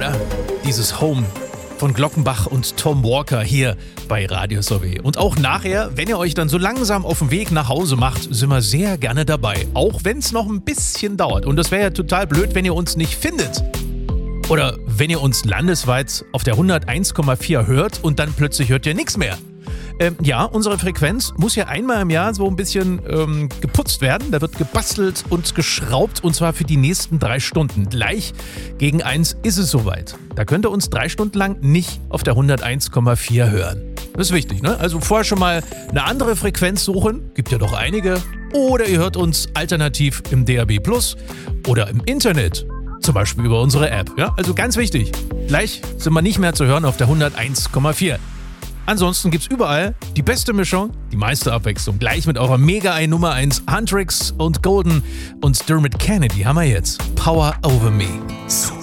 oder? Dieses Home von Glockenbach und Tom Walker hier bei Radio Sorbet. Und auch nachher, wenn ihr euch dann so langsam auf den Weg nach Hause macht, sind wir sehr gerne dabei. Auch wenn es noch ein bisschen dauert. Und das wäre ja total blöd, wenn ihr uns nicht findet. Oder wenn ihr uns landesweit auf der 101,4 hört und dann plötzlich hört ihr nichts mehr. Ja, unsere Frequenz muss ja einmal im Jahr so ein bisschen geputzt werden. Da wird gebastelt und geschraubt und zwar für die nächsten 3 Stunden. Gleich gegen 1 ist es soweit. Da könnt ihr uns 3 Stunden lang nicht auf der 101,4 hören. Das ist wichtig, ne? Also vorher schon mal eine andere Frequenz suchen. Gibt ja doch einige. Oder ihr hört uns alternativ im DAB+ oder im Internet. Zum Beispiel über unsere App. Ja? Also ganz wichtig. Gleich sind wir nicht mehr zu hören auf der 101,4. Ansonsten gibt's überall die beste Mischung, die meiste Abwechslung. Gleich mit eurer Nummer 1 Huntrix und Golden und Dermot Kennedy haben wir jetzt Power Over Me. So.